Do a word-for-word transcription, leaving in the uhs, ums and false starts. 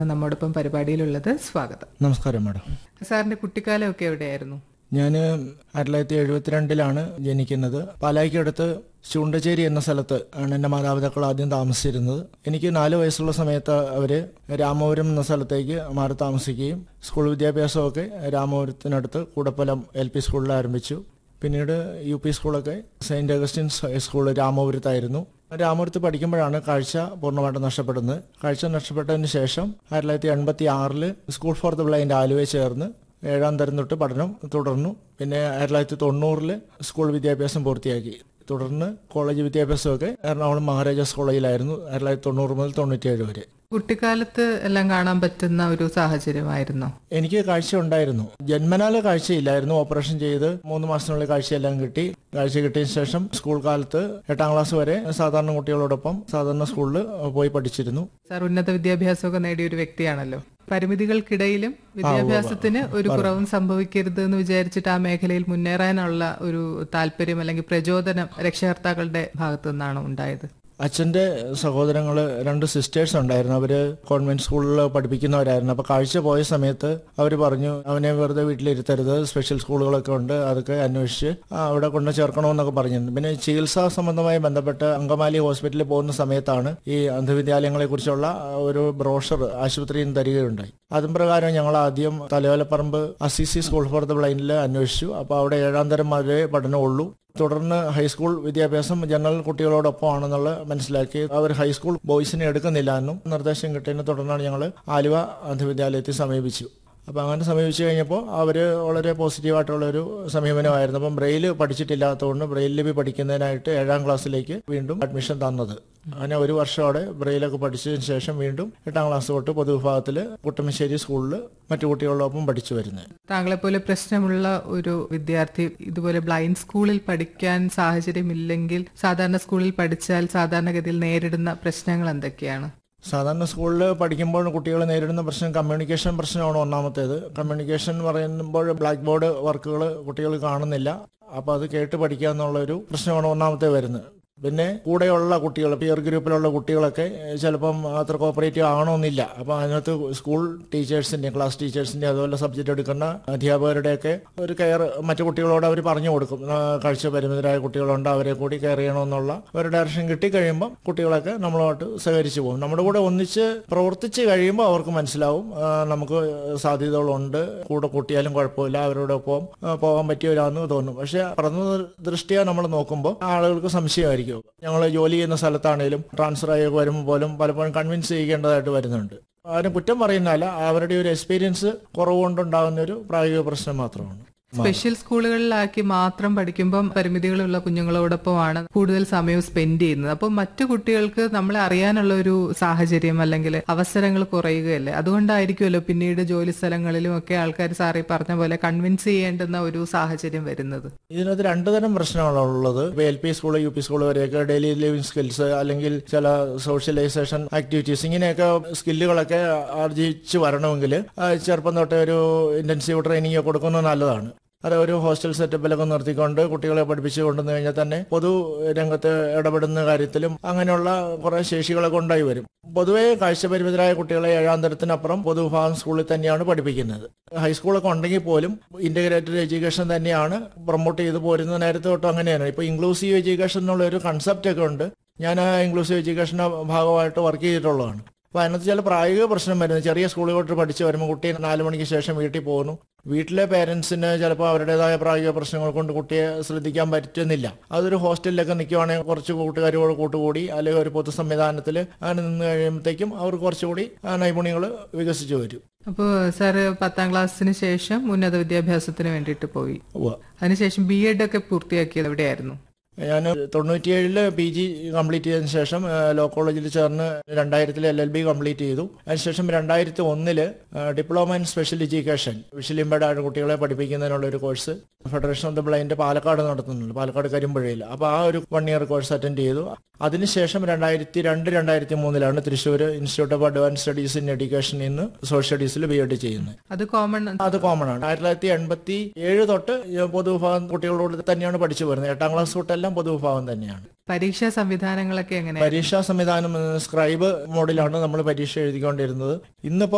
നമ്മോടൊപ്പം പരിപാടിയിലുള്ളത്. സ്വാഗതം. നമസ്കാരം മാഡം. സാറിന്റെ കുട്ടിക്കാലമൊക്കെ എവിടെയായിരുന്നു? ഞാൻ ആയിരത്തി തൊള്ളായിരത്തി എഴുപത്തിരണ്ടിലാണ് ജനിക്കുന്നത്. പാലായ്ക്കടുത്ത് ചൂണ്ടച്ചേരി എന്ന സ്ഥലത്ത് ആണ് എൻ്റെ മാതാപിതാക്കൾ ആദ്യം താമസിച്ചിരുന്നത്. എനിക്ക് നാല് വയസ്സുള്ള സമയത്ത് അവർ രാമപുരം എന്ന സ്ഥലത്തേക്ക് മാറി താമസിക്കുകയും സ്കൂൾ വിദ്യാഭ്യാസമൊക്കെ രാമപുരത്തിനടുത്ത് കൂടപ്പലം എൽ പി സ്കൂളിൽ ആരംഭിച്ചു. പിന്നീട് യു പി സ്കൂളൊക്കെ സെയിൻറ്റ് അഗസ്റ്റിൻസ് ഹൈസ്കൂൾ രാമപുരത്തായിരുന്നു. രാമപുരത്ത് പഠിക്കുമ്പോഴാണ് കാഴ്ച പൂർണ്ണമായിട്ട് നഷ്ടപ്പെടുന്നത്. കാഴ്ച നഷ്ടപ്പെട്ടതിന് ശേഷം ആയിരത്തി തൊള്ളായിരത്തി എൺപത്തി ആറില് സ്കൂൾ ഫോർ ദ ബ്ലൈൻഡ് ആലുവയിൽ ചേർന്ന് ഏഴാം തരം തൊട്ട് പഠനം തുടർന്നു. പിന്നെ ആയിരത്തി തൊള്ളായിരത്തി തൊണ്ണൂറില് സ്കൂൾ വിദ്യാഭ്യാസം പൂർത്തിയാക്കി. തുടർന്ന് കോളേജ് വിദ്യാഭ്യാസമൊക്കെ എറണാകുളം മഹാരാജാസ് കോളേജിലായിരുന്നു ആയിരത്തി തൊള്ളായിരത്തി തൊണ്ണൂറ് മുതൽ തൊണ്ണൂറ്റിയേഴ് വരെ. കുട്ടിക്കാലത്ത് എല്ലാം കാണാൻ പറ്റുന്ന ഒരു സാഹചര്യമായിരുന്നോ? എനിക്ക് കാഴ്ച ഉണ്ടായിരുന്നു. ജന്മനാല് കാഴ്ചയില്ലായിരുന്നു. ഓപ്പറേഷൻ ചെയ്ത് മൂന്ന് മാസത്തിനുള്ളിൽ കാഴ്ചയെല്ലാം കിട്ടി. കാഴ്ച കിട്ടിയതിനു ശേഷം സ്കൂൾ കാലത്ത് എട്ടാം ക്ലാസ് വരെ സാധാരണ കുട്ടികളോടൊപ്പം സാധാരണ സ്കൂളിൽ പോയി പഠിച്ചിരുന്നു. സാർ ഉന്നത വിദ്യാഭ്യാസമൊക്കെ നേടിയ ഒരു വ്യക്തിയാണല്ലോ. പരിമിതികൾക്കിടയിലും വിദ്യാഭ്യാസത്തിന് ഒരു കുറവും സംഭവിക്കരുത് എന്ന് വിചാരിച്ചിട്ട് ആ മേഖലയിൽ മുന്നേറാനുള്ള ഒരു താല്പര്യം അല്ലെങ്കിൽ പ്രചോദനം രക്ഷകർത്താക്കളുടെ ഭാഗത്തു നിന്നാണ് ഉണ്ടായത്? അച്ഛൻ്റെ സഹോദരങ്ങൾ രണ്ട് സിസ്റ്റേഴ്സ് ഉണ്ടായിരുന്നു. അവർ കോൺവെന്റ് സ്കൂളിൽ പഠിപ്പിക്കുന്നവരായിരുന്നു. അപ്പോൾ കാഴ്ച പോയ സമയത്ത് അവർ പറഞ്ഞു അവനെ വെറുതെ വീട്ടിലിരുത്തരുത്, സ്പെഷ്യൽ സ്കൂളുകളൊക്കെ ഉണ്ട്, അതൊക്കെ അന്വേഷിച്ച് അവിടെ കൊണ്ട് ചേർക്കണമെന്നൊക്കെ പറഞ്ഞിട്ടുണ്ട്. പിന്നെ ചികിത്സാ സംബന്ധമായി ബന്ധപ്പെട്ട് അങ്കമാലി ഹോസ്പിറ്റലിൽ പോകുന്ന സമയത്താണ് ഈ അന്ധവിദ്യാലയങ്ങളെ കുറിച്ചുള്ള ഒരു ബ്രോഷർ ആശുപത്രിയിൽ നിന്ന് തരികയുണ്ടായി. അതും പ്രകാരം ഞങ്ങൾ ആദ്യം Thalayolaparambu Assisi school for the ബ്ലൈൻഡിൽ അന്വേഷിച്ചു. അപ്പോൾ അവിടെ ഏഴാം തരം വരെ പഠനമുള്ളൂ. തുടർന്ന് ഹൈസ്കൂൾ വിദ്യാഭ്യാസം ജനറൽ കുട്ടികളോടൊപ്പം ആണെന്നുള്ള മനസ്സിലാക്കി അവർ ഹൈസ്കൂൾ ബോയ്സിനെ എടുക്കുന്നില്ല എന്നും നിർദ്ദേശം കിട്ടിയതിനെ തുടർന്നാണ് ഞങ്ങൾ ആലുവ അന്ധവിദ്യാലയത്തെ സമീപിച്ചു. അപ്പോൾ അങ്ങനെ സമീപിച്ചു കഴിഞ്ഞപ്പോൾ അവർ വളരെ പോസിറ്റീവായിട്ടുള്ളൊരു സമീപനമായിരുന്നു. അപ്പം ബ്രെയിൽ പഠിച്ചിട്ടില്ലാത്തതുകൊണ്ട് ബ്രെയിൽ ലിപി പഠിക്കുന്നതിനായിട്ട് ഏഴാം ക്ലാസ്സിലേക്ക് വീണ്ടും അഡ്മിഷൻ തന്നത്. അങ്ങനെ ഒരു വർഷമോടെ ബ്രെയിലൊക്കെ പഠിച്ചതിന് ശേഷം വീണ്ടും എട്ടാം ക്ലാസ് തൊട്ട് പൊതുവിഭാഗത്തിൽ കുട്ടമശ്ശേരി സ്കൂളിൽ മറ്റു കുട്ടികളോടൊപ്പം പഠിച്ചു വരുന്നത്. താങ്കളെപ്പോലെ പ്രശ്നമുള്ള ഒരു വിദ്യാർത്ഥി ഇതുപോലെ ബ്ലൈൻഡ് സ്കൂളിൽ പഠിക്കാൻ സാഹചര്യമില്ലെങ്കിൽ സാധാരണ സ്കൂളിൽ പഠിച്ചാൽ സാധാരണഗതിയിൽ നേരിടുന്ന പ്രശ്നങ്ങൾ എന്തൊക്കെയാണ്? സാധാരണ സ്കൂളിൽ പഠിക്കുമ്പോൾ കുട്ടികൾ നേരിടുന്ന പ്രശ്നം കമ്മ്യൂണിക്കേഷൻ പ്രശ്നമാണ് ഒന്നാമത്തേത്. കമ്മ്യൂണിക്കേഷൻ പറയുമ്പോൾ ബ്ലാക്ക് ബോർഡ് വർക്കുകൾ കുട്ടികൾ കാണുന്നില്ല. അപ്പോൾ അത് കേട്ട് പഠിക്കുക എന്നുള്ളൊരു പ്രശ്നമാണ് ഒന്നാമത്തെ വരുന്നത്. പിന്നെ കൂടെയുള്ള കുട്ടികൾ, പിയർ ഗ്രൂപ്പിലുള്ള കുട്ടികളൊക്കെ ചിലപ്പം അത്ര കോപ്പറേറ്റീവ് ആവണമെന്നില്ല. അപ്പോൾ അതിനകത്ത് സ്കൂൾ ടീച്ചേഴ്സിൻ്റെ, ക്ലാസ് ടീച്ചേഴ്സിൻ്റെ, അതുപോലെ സബ്ജക്റ്റ് എടുക്കുന്ന അധ്യാപകരുടെയൊക്കെ ഒരു കെയർ മറ്റു കുട്ടികളോട് അവർ പറഞ്ഞു കൊടുക്കും. കാഴ്ച പരിമിതരായ കുട്ടികളുണ്ട്, അവരെ കൂടി കെയർ ചെയ്യണമെന്നുള്ള ഒരു ഡയറക്ഷൻ കിട്ടിക്കഴിയുമ്പം കുട്ടികളൊക്കെ നമ്മളോട്ട് സഹകരിച്ചു പോകും. നമ്മുടെ കൂടെ ഒന്നിച്ച് പ്രവർത്തിച്ച് കഴിയുമ്പോൾ അവർക്ക് മനസ്സിലാവും നമുക്ക് സാധ്യതകളുണ്ട്, കൂടെ കൂട്ടിയാലും കുഴപ്പമില്ല, അവരുടെ ഒപ്പം പോകാൻ പറ്റിയവരാന്ന് തോന്നും. പക്ഷെ പ്രഥമ ദൃഷ്ടിയ നമ്മൾ നോക്കുമ്പോൾ ആളുകൾക്ക് സംശയമായിരിക്കും. ഞങ്ങൾ ജോലി ചെയ്യുന്ന സ്ഥലത്താണേലും ട്രാൻസ്ഫർ ആയി വരുമ്പോൾ പോലും പലപ്പോഴും കൺവിൻസ് ചെയ്യേണ്ടതായിട്ട് വരുന്നുണ്ട്. ആരും കുറ്റം പറയുന്നതല്ല, അവരുടെ ഒരു എക്സ്പീരിയൻസ് കുറവുകൊണ്ടുണ്ടാകുന്ന ഒരു പ്രായോഗിക പ്രശ്നം മാത്രമാണ്. സ്പെഷ്യൽ സ്കൂളുകളിലാക്കി മാത്രം പഠിക്കുമ്പം പരിമിതികളുള്ള കുഞ്ഞുങ്ങളോടൊപ്പമാണ് കൂടുതൽ സമയം സ്പെൻഡ് ചെയ്യുന്നത്. അപ്പോൾ മറ്റു കുട്ടികൾക്ക് നമ്മളെ അറിയാനുള്ള ഒരു സാഹചര്യം അല്ലെങ്കിൽ അവസരങ്ങൾ കുറയുകയല്ലേ? അതുകൊണ്ടായിരിക്കുമല്ലോ പിന്നീട് ജോലി സ്ഥലങ്ങളിലും ഒക്കെ ആൾക്കാർ സാറി പറഞ്ഞ പോലെ കൺവിൻസ് ചെയ്യേണ്ടുന്ന ഒരു സാഹചര്യം വരുന്നത്. ഇതിനകത്ത് രണ്ടു തരം പ്രശ്നങ്ങളുള്ളത്. L P school, U P school വരെയൊക്കെ ഡെയിലി ലിവിംഗ് സ്കിൽസ് അല്ലെങ്കിൽ ചില സോഷ്യലൈസേഷൻ ആക്ടിവിറ്റീസ്, ഇങ്ങനെയൊക്കെ സ്കില്ലുകളൊക്കെ ആർജിച്ച് വരണമെങ്കിൽ ചെറുപ്പം തൊട്ടേ ഒരു ഇന്റൻസീവ് ട്രെയിനിങ് കൊടുക്കുന്നത് നല്ലതാണ്. അത് ഒരു ഹോസ്റ്റൽ സെറ്റപ്പിലൊക്കെ നിർത്തിക്കൊണ്ട് കുട്ടികളെ പഠിപ്പിച്ചു കൊണ്ടുവന്നു കഴിഞ്ഞാൽ തന്നെ പൊതു രംഗത്ത് ഇടപെടുന്ന കാര്യത്തിലും അങ്ങനെയുള്ള കുറെ ശേഷികളൊക്കെ ഉണ്ടായി വരും. പൊതുവെ കാഴ്ചപരിമിതരായ കുട്ടികളെ ഏഴാം തരത്തിനപ്പുറം പൊതുവിഭാഗം സ്കൂളിൽ തന്നെയാണ് പഠിപ്പിക്കുന്നത്. ഹൈസ്കൂളൊക്കെ ഉണ്ടെങ്കിൽ പോലും ഇന്റഗ്രേറ്റഡ് എഡ്യൂക്കേഷൻ തന്നെയാണ് പ്രൊമോട്ട് ചെയ്ത് പോരുന്നത്. നേരത്തെ തൊട്ടും അങ്ങനെയാണ്. ഇപ്പോൾ ഇൻക്ലൂസീവ് എഡ്യൂക്കേഷൻ എന്നുള്ള ഒരു കൺസെപ്റ്റ് ഒക്കെ ഉണ്ട്. ഞാൻ ഇൻക്ലൂസീവ് എഡ്യൂക്കേഷൻ്റെ ഭാഗമായിട്ട് വർക്ക് ചെയ്തിട്ടുള്ളതാണ്. അപ്പോൾ അതിനകത്ത് ചില പ്രായോഗിക പ്രശ്നം വരുന്നത്, ചെറിയ സ്കൂളുകളിൽ പഠിച്ച് വരുമ്പോൾ കുട്ടി നാല് മണിക്ക് ശേഷം വീട്ടിൽ പോകുന്നു. വീട്ടിലെ പേരൻസിന് ചിലപ്പോൾ അവരുടേതായ പ്രായോഗിക പ്രശ്നങ്ങൾ കൊണ്ട് കുട്ടിയെ ശ്രദ്ധിക്കാൻ പറ്റുന്നില്ല. അതൊരു ഹോസ്റ്റലിലൊക്കെ നിൽക്കുവാണെങ്കിൽ കുറച്ച് കൂട്ടുകാരോട് കൂട്ടുകൂടി അല്ലെങ്കിൽ ഒരു പൊതു സംവിധാനത്തിൽ അങ്ങനെ നിന്ന് കഴിയുമ്പോഴത്തേക്കും അവർക്ക് കുറച്ചുകൂടി നൈപുണ്യങ്ങൾ വികസിച്ചു വരും. അപ്പോൾ സാറ് പത്താം ക്ലാസ്സിന് ശേഷം ഉന്നത വിദ്യാഭ്യാസത്തിന് വേണ്ടിയിട്ട് പോയി. അതിനുശേഷം ബി എഡ് ഒക്കെ പൂർത്തിയാക്കിയത് എവിടെയായിരുന്നു? ഞാൻ തൊണ്ണൂറ്റിയേഴില് പി ജി കംപ്ലീറ്റ് ചെയ്തതിന് ശേഷം ലോ കോളേജിൽ ചേർന്ന് രണ്ടായിരത്തിൽ എൽ എൽ ബി കംപ്ലീറ്റ് ചെയ്തു. അതിനുശേഷം രണ്ടായിരത്തി ഒന്നില് diploma in special education visually impaired ആയ കുട്ടികളെ പഠിപ്പിക്കുന്നതിനുള്ള ഒരു course federation of the blind Palakkad നടത്തുന്നുണ്ട്, പാലക്കാട് കരിമ്പുഴയിൽ. അപ്പോൾ ആ ഒരു വൺ ഇയർ കോഴ്സ് അറ്റൻഡ് ചെയ്തു. അതിനുശേഷം രണ്ടായിരത്തി രണ്ട് രണ്ടായിരത്തി മൂന്നിലാണ് Thrissur institute of advance studies in education ഇന്ന് സോഷ്യൽ സ്റ്റഡീസിൽ ബി എഡ് ചെയ്യുന്നത്. അത് കോമൺ അത് കോമൺ ആണ്. ആയിരത്തി തൊള്ളായിരത്തി എൺപത്തി ഏഴ് തൊട്ട് പൊതുവിഭാഗം കുട്ടികളോട് തന്നെയാണ് പഠിച്ചു വരുന്നത്. എട്ടാം ക്ലാസ് തൊട്ടെല്ലാം പൊതുവിഭാഗം തന്നെയാണ്. പരീക്ഷാ സംവിധാനങ്ങളൊക്കെ എങ്ങനെയാണ്? പരീക്ഷാ സംവിധാനം സ്ക്രൈബ് മോഡിലാണ് നമ്മൾ പരീക്ഷ എഴുതിക്കൊണ്ടിരുന്നത്. ഇന്നിപ്പോ